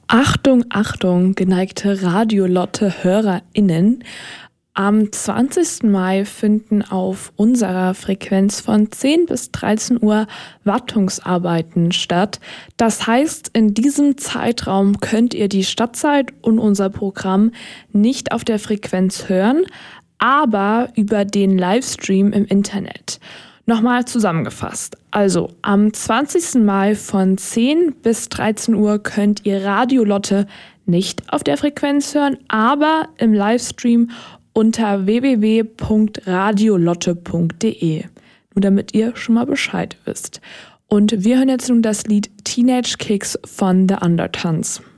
Achtung, Achtung, geneigte Radiolotte-HörerInnen. Am 20. Mai finden auf unserer Frequenz von 10 bis 13 Uhr Wartungsarbeiten statt. Das heißt, in diesem Zeitraum könnt ihr die Stadtzeit und unser Programm nicht auf der Frequenz hören, aber über den Livestream im Internet. Nochmal zusammengefasst. Also am 20. Mai von 10 bis 13 Uhr könnt ihr Radio Lotte nicht auf der Frequenz hören, aber im Livestream unter www.radiolotte.de. Nur damit ihr schon mal Bescheid wisst. Und wir hören jetzt nun das Lied Teenage Kicks von The Undertones.